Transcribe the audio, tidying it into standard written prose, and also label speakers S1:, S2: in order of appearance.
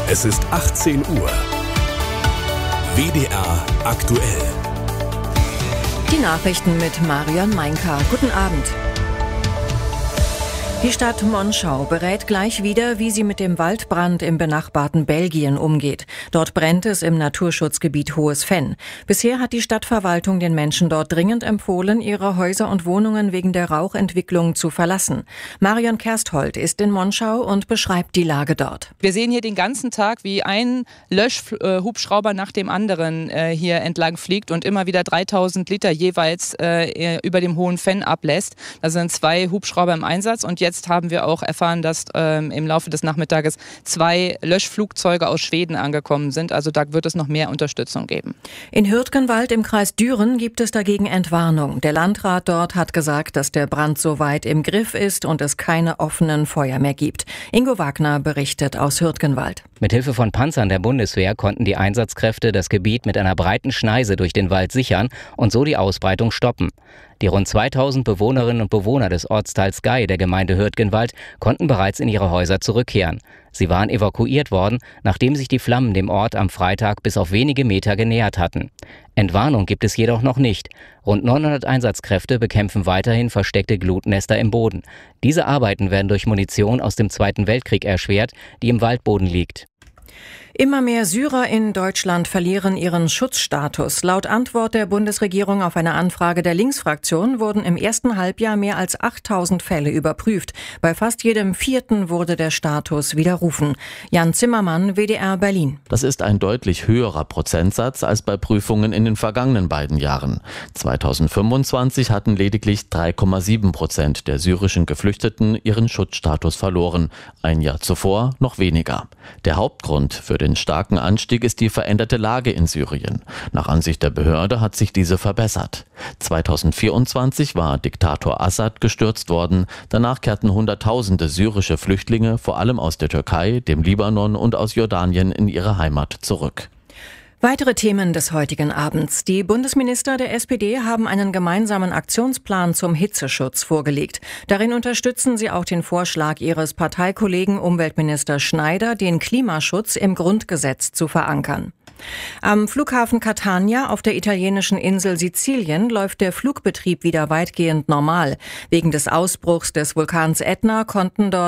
S1: Es ist 18 Uhr. WDR aktuell.
S2: Die Nachrichten mit Marion Meinka. Guten Abend. Die Stadt Monschau berät gleich wieder, wie sie mit dem Waldbrand im benachbarten Belgien umgeht. Dort brennt es im Naturschutzgebiet Hohes Venn. Bisher hat die Stadtverwaltung den Menschen dort dringend empfohlen, ihre Häuser und Wohnungen wegen der Rauchentwicklung zu verlassen. Marion Kersthold ist in Monschau und beschreibt die Lage dort.
S3: Wir sehen hier den ganzen Tag, wie ein Löschhubschrauber nach dem anderen hier entlang fliegt und immer wieder 3000 Liter jeweils über dem Hohen Venn ablässt. Da sind 2 Hubschrauber im Einsatz und jetzt haben wir auch erfahren, dass im Laufe des Nachmittages 2 Löschflugzeuge aus Schweden angekommen sind. Also da wird es noch mehr Unterstützung geben.
S2: In Hürtgenwald im Kreis Düren gibt es dagegen Entwarnung. Der Landrat dort hat gesagt, dass der Brand soweit im Griff ist und es keine offenen Feuer mehr gibt. Ingo Wagner berichtet aus Hürtgenwald.
S4: Mithilfe von Panzern der Bundeswehr konnten die Einsatzkräfte das Gebiet mit einer breiten Schneise durch den Wald sichern und so die Ausbreitung stoppen. Die rund 2000 Bewohnerinnen und Bewohner des Ortsteils Gei der Gemeinde Hürtgenwald konnten bereits in ihre Häuser zurückkehren. Sie waren evakuiert worden, nachdem sich die Flammen dem Ort am Freitag bis auf wenige Meter genähert hatten. Entwarnung gibt es jedoch noch nicht. Rund 900 Einsatzkräfte bekämpfen weiterhin versteckte Glutnester im Boden. Diese Arbeiten werden durch Munition aus dem Zweiten Weltkrieg erschwert, die im Waldboden liegt.
S2: Immer mehr Syrer in Deutschland verlieren ihren Schutzstatus. Laut Antwort der Bundesregierung auf eine Anfrage der Linksfraktion wurden im ersten Halbjahr mehr als 8000 Fälle überprüft. Bei fast jedem 4. wurde der Status widerrufen. Jan Zimmermann, WDR Berlin.
S5: Das ist ein deutlich höherer Prozentsatz als bei Prüfungen in den vergangenen beiden Jahren. 2025 hatten lediglich 3,7% der syrischen Geflüchteten ihren Schutzstatus verloren. Ein Jahr zuvor noch weniger. Der Hauptgrund für den starken Anstieg ist die veränderte Lage in Syrien. Nach Ansicht der Behörde hat sich diese verbessert. 2024 war Diktator Assad gestürzt worden. Danach kehrten Hunderttausende syrische Flüchtlinge, vor allem aus der Türkei, dem Libanon und aus Jordanien, in ihre Heimat zurück.
S2: Weitere Themen des heutigen Abends. Die Bundesminister der SPD haben einen gemeinsamen Aktionsplan zum Hitzeschutz vorgelegt. Darin unterstützen sie auch den Vorschlag ihres Parteikollegen Umweltminister Schneider, den Klimaschutz im Grundgesetz zu verankern. Am Flughafen Catania auf der italienischen Insel Sizilien läuft der Flugbetrieb wieder weitgehend normal. Wegen des Ausbruchs des Vulkans Ätna konnten dort